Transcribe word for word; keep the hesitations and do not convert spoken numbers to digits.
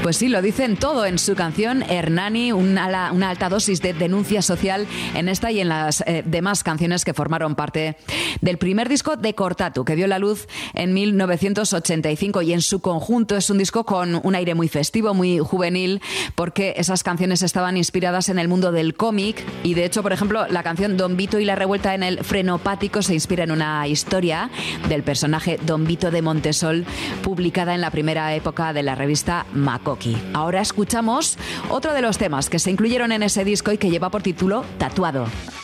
Pues sí, lo dicen todo en su canción Hernani, una, una alta dosis de denuncia social en esta y en las eh, demás canciones que formaron parte del primer disco de Kortatu, que vio la luz en mil novecientos ochenta y cinco, y en su conjunto es un disco con un aire muy festivo, muy juvenil, porque esas canciones estaban inspiradas en el mundo del cómic y de hecho, por ejemplo, la canción Don Vito y la revuelta en el frenopático se inspira en una historia del personaje Don Vito de Montesol, publicada en la primera época de la revista Makoki. Ahora escuchamos otro de los temas que se incluyeron en ese disco y que lleva por título Tatuado.